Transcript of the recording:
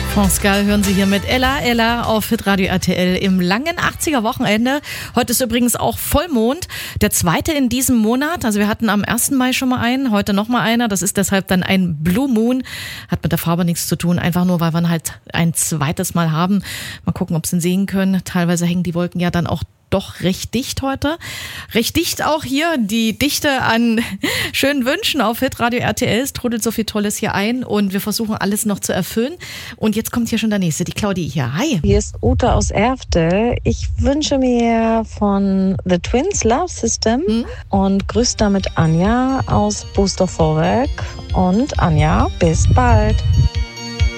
Pascal hören Sie hier mit Ella Ella auf Hitradio RTL im langen 80er Wochenende. Heute ist übrigens auch Vollmond, der zweite in diesem Monat. Also wir hatten am 1. Mai schon mal einen, heute noch mal einer. Das ist deshalb dann ein Blue Moon. Hat mit der Farbe nichts zu tun, einfach nur, weil wir ihn halt ein zweites Mal haben. Mal gucken, ob Sie ihn sehen können. Teilweise hängen die Wolken ja dann auch doch recht dicht heute. Recht dicht auch hier die Dichte an schönen Wünschen auf Hitradio RTL. Es trudelt so viel Tolles hier ein und wir versuchen alles noch zu erfüllen. Und jetzt kommt hier schon der Nächste, die Claudie hier. Hi. Hier ist Ute aus Erfte. Ich wünsche mir von The Twins Love System und grüße damit Anja aus Booster Vorwerk. Und Anja, bis bald.